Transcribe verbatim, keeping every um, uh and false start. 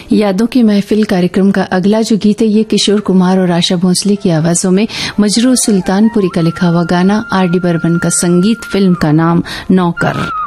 यादों की महफिल कार्यक्रम का अगला जो गीत है ये किशोर कुमार और आशा भोसले की आवाजों में मजरू सुल्तानपुरी का लिखा हुआ गाना, आर डी बर्मन का संगीत, फिल्म का नाम नौकर।